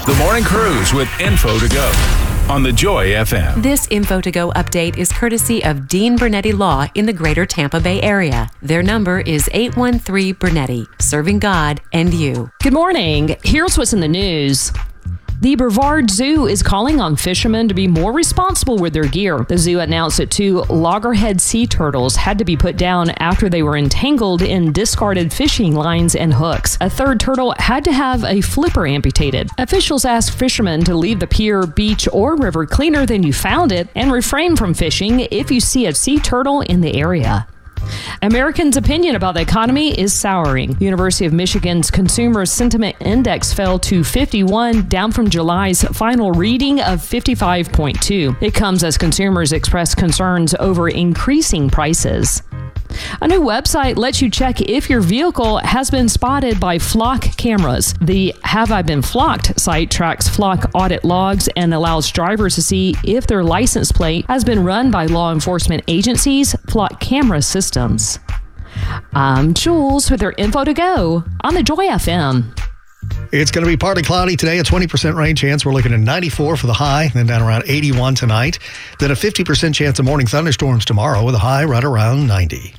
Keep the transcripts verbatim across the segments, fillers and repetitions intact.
The Morning Cruise with Info to Go on the Joy F M. This Info to Go update is courtesy of Dean Bernetti Law in the greater Tampa Bay area. Their number is eight one three Bernetti, serving God and you. Good morning. Here's what's in the news. The Brevard Zoo is calling on fishermen to be more responsible with their gear. The zoo announced that two loggerhead sea turtles had to be put down after they were entangled in discarded fishing lines and hooks. A third turtle had to have a flipper amputated. Officials asked fishermen to leave the pier, beach, or river cleaner than you found it and refrain from fishing if you see a sea turtle in the area. Americans' opinion about the economy is souring. University of Michigan's Consumer Sentiment Index fell to fifty-one, down from July's final reading of fifty-five point two. It comes as consumers express concerns over increasing prices. A new website lets you check if your vehicle has been spotted by Flock cameras. The Have I Been Flocked site tracks Flock audit logs and allows drivers to see if their license plate has been run by law enforcement agencies' Flock camera systems. I'm Jules with your Info to Go on the Joy F M. It's going to be partly cloudy today, a twenty percent rain chance. We're looking at ninety-four for the high, then down around eighty-one tonight. Then a fifty percent chance of morning thunderstorms tomorrow with a high right around ninety.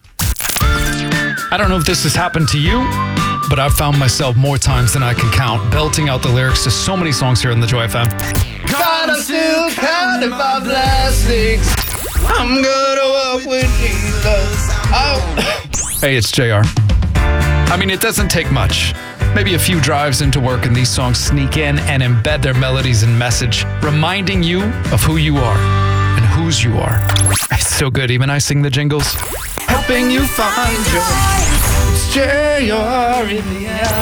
I don't know if this has happened to you, but I've found myself more times than I can count belting out the lyrics to so many songs here in the Joy F M. God, I'm still counting my blessings. I'm gonna walk with Jesus. Oh. Hey, it's J R. I mean, it doesn't take much. Maybe a few drives into work and these songs sneak in and embed their melodies and message, reminding you of who you are and whose you are. It's so good, even I sing the jingles. Helping you find joy. It's J R in the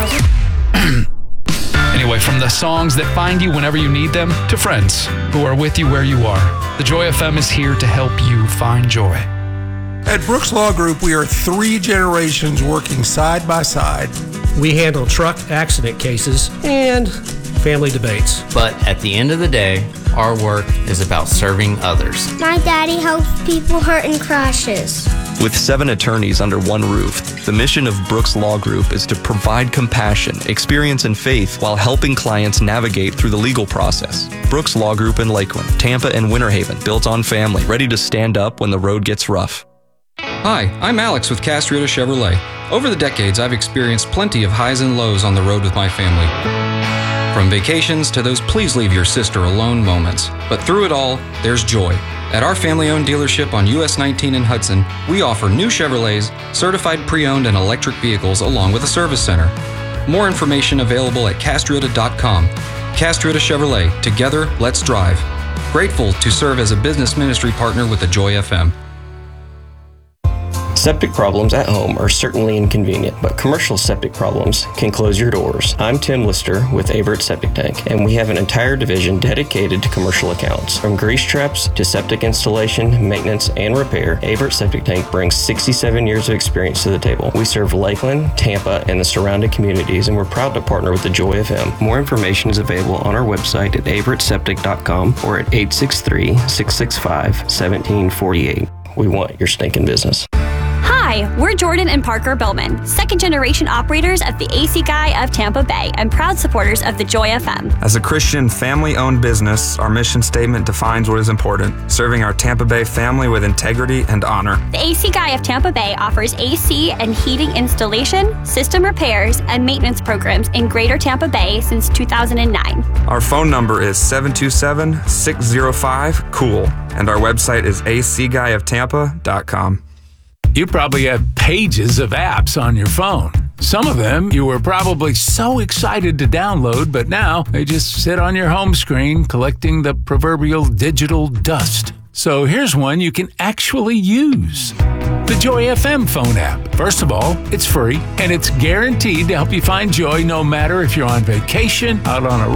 house. Anyway, from the songs that find you whenever you need them to friends who are with you where you are, the Joy F M is here to help you find joy. At Brooks Law Group, we are three generations working side by side. We handle truck accident cases and family debates. But at the end of the day, our work is about serving others. My daddy helps people hurt in crashes. With seven attorneys under one roof, the mission of Brooks Law Group is to provide compassion, experience, and faith while helping clients navigate through the legal process. Brooks Law Group in Lakeland, Tampa, and Winter Haven, built on family, ready to stand up when the road gets rough. Hi, I'm Alex with Castriota Chevrolet. Over the decades, I've experienced plenty of highs and lows on the road with my family. From vacations to those please leave your sister alone moments. But through it all, there's joy. At our family-owned dealership on U S nineteen in Hudson, we offer new Chevrolets, certified pre-owned and electric vehicles along with a service center. More information available at castriota dot com. Castriota Chevrolet, together, let's drive. Grateful to serve as a business ministry partner with the Joy F M. Septic problems at home are certainly inconvenient, but commercial septic problems can close your doors. I'm Tim Lister with Avert Septic Tank, and we have an entire division dedicated to commercial accounts. From grease traps to septic installation, maintenance, and repair, Avert Septic Tank brings sixty-seven years of experience to the table. We serve Lakeland, Tampa, and the surrounding communities, and we're proud to partner with the Joy F M. More information is available on our website at avert septic dot com or at eight six three, six six five, one seven four eight. We want your stinking business. Hi, we're Jordan and Parker Billman, second-generation operators of the A C Guy of Tampa Bay and proud supporters of the Joy F M. As a Christian, family-owned business, our mission statement defines what is important, serving our Tampa Bay family with integrity and honor. The A C Guy of Tampa Bay offers A C and heating installation, system repairs, and maintenance programs in Greater Tampa Bay since two thousand nine. Our phone number is seven two seven, six zero five, COOL, and our website is a c guy of tampa dot com. You probably have pages of apps on your phone. Some of them you were probably so excited to download, but now they just sit on your home screen collecting the proverbial digital dust. So here's one you can actually use. The Joy F M phone app. First of all, it's free, and it's guaranteed to help you find joy no matter if you're on vacation, out on a